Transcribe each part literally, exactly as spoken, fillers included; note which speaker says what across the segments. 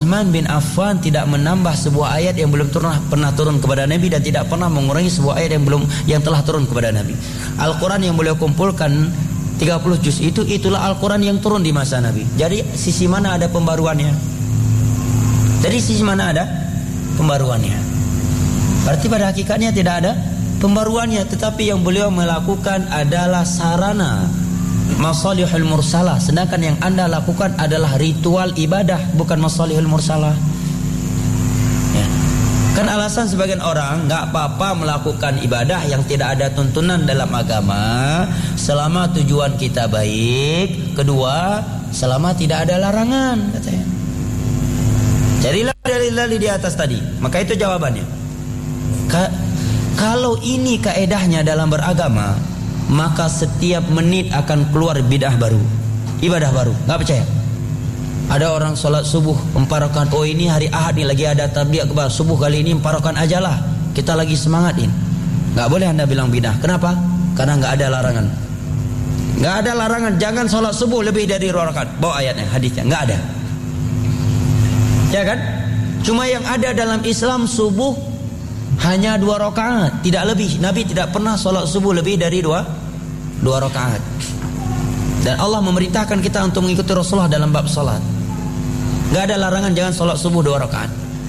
Speaker 1: Utsman bin Affan tidak menambah sebuah ayat yang belum pernah pernah turun kepada Nabi, dan tidak pernah mengurangi sebuah ayat yang belum yang telah turun kepada Nabi. Al-Quran yang beliau kumpulkan tiga puluh juz itu, itulah Al-Quran yang turun di masa Nabi. Jadi sisi mana ada pembaruannya? Jadi sisi mana ada pembaruannya? Berarti pada hakikatnya tidak ada pembaruannya, tetapi yang beliau melakukan adalah sarana masalihul mursalah, sedangkan yang anda lakukan adalah ritual ibadah, bukan masalihul mursalah. Ya. Kan alasan sebagian orang, nggak apa-apa melakukan ibadah yang tidak ada tuntunan dalam agama, selama tujuan kita baik, kedua selama tidak ada larangan, katanya. Jadilah dalil-dalil di atas tadi. Maka itu jawabannya. Ka- kalau ini kaedahnya dalam beragama, maka setiap menit akan keluar bidah baru, ibadah baru. Nggak percaya? Ada orang sholat subuh empat rakaat. Oh, ini hari Ahad nih, lagi ada tabligh akbar. Subuh kali ini empat rakaat aja lah, kita lagi semangatin. Nggak boleh anda bilang bidah. Kenapa? Karena nggak ada larangan. Nggak ada larangan. Jangan sholat subuh lebih dari dua rakaat. Bawa ayatnya, hadisnya. Nggak ada. Ya kan? Cuma yang ada dalam Islam subuh hanya dua rakaat, tidak lebih. Nabi tidak pernah sholat subuh lebih dari dua dua rakaat. Dan Allah memerintahkan kita untuk mengikuti Rasulullah dalam bab sholat. Gak ada larangan jangan sholat subuh dua rakaat.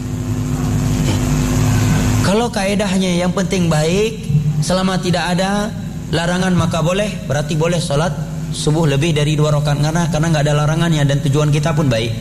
Speaker 1: Kalau kaedahnya yang penting baik, selama tidak ada larangan maka boleh. Berarti boleh sholat subuh lebih dari dua rakaat, karena karena nggak ada larangannya dan tujuan kita pun baik.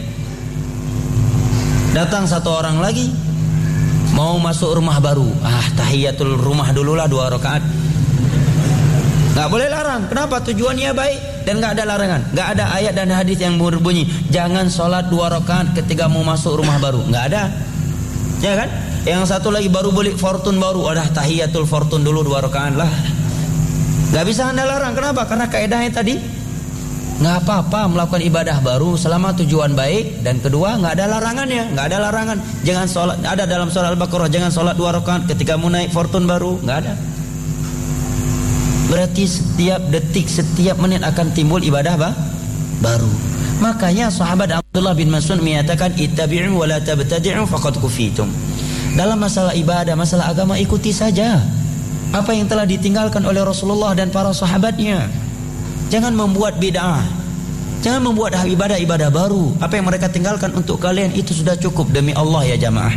Speaker 1: Datang satu orang lagi mau masuk rumah baru, ah tahiyatul rumah dululah dua rakaat. Nggak boleh larang. Kenapa? Tujuannya baik dan nggak ada larangan. Nggak ada ayat dan hadis yang berbunyi jangan sholat dua rakaat ketika mau masuk rumah baru. Nggak ada. Ya kan? Yang satu lagi baru beli fortune baru, ada tahiyatul fortune dulu dua rakaat lah. Nggak bisa anda larang. Kenapa? Karena kaedahnya tadi nggak apa-apa melakukan ibadah baru selama tujuan baik, dan kedua nggak ada larangannya. Nggak ada larangan. Jangan sholat. Ada dalam surah Al-Baqarah jangan sholat dua rakaat ketika mau naik fortune baru. Nggak ada. Berarti setiap detik, setiap menit akan timbul ibadah bah? baru. Makanya sahabat Abdullah bin Mas'ud menyatakan ittabi'u wa la tabtadi'u faqad kufitum. Dalam masalah ibadah, masalah agama, ikuti saja apa yang telah ditinggalkan oleh Rasulullah dan para sahabatnya. Jangan membuat bid'ah. Jangan membuat ibadah-ibadah baru. Apa yang mereka tinggalkan untuk kalian itu sudah cukup. Demi Allah ya jamaah,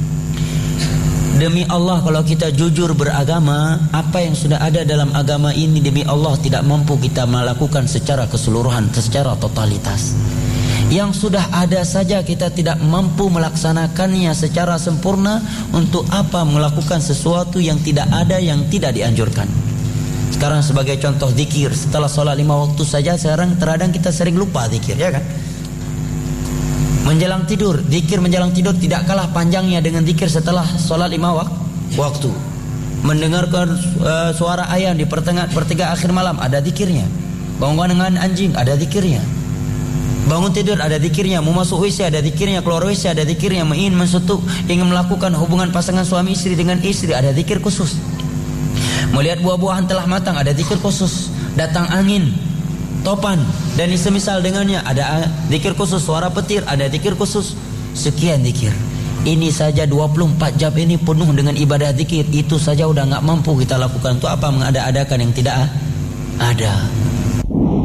Speaker 1: demi Allah, kalau kita jujur beragama, apa yang sudah ada dalam agama ini demi Allah tidak mampu kita melakukan secara keseluruhan, secara totalitas. Yang sudah ada saja kita tidak mampu melaksanakannya secara sempurna. Untuk apa melakukan sesuatu yang tidak ada, yang tidak dianjurkan? Sekarang sebagai contoh zikir, setelah sholat lima waktu saja sekarang terkadang kita sering lupa zikir, ya kan? Menjelang tidur, zikir menjelang tidur tidak kalah panjangnya dengan zikir setelah sholat lima wak waktu. Mendengarkan uh, suara ayam di pertengah pertiga akhir malam, ada zikirnya. Bangun dengan anjing, ada zikirnya. Bangun tidur, ada zikirnya. Mau masuk W C, ada zikirnya. Keluar W C, ada zikirnya. Ingin mensutuk, ingin melakukan hubungan pasangan suami istri dengan istri, ada zikir khusus. Melihat buah-buahan telah matang, ada zikir khusus. Datang angin, topan dan semisal dengannya, ada zikir khusus. Suara petir, ada zikir khusus. Sekian zikir. Ini saja dua puluh empat jam ini penuh dengan ibadah zikir. Itu saja udah gak mampu kita lakukan. Itu apa mengada-adakan yang tidak ada?